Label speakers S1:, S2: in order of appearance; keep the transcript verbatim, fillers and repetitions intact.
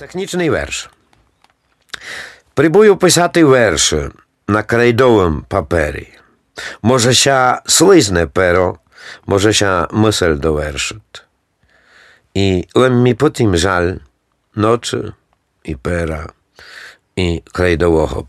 S1: Технічний верш. Прибую писати верші на крейдовому папері. Може ся слизне перо, може ся мисль довершить. І лем mi po tym żal nocy i pera i krejdowого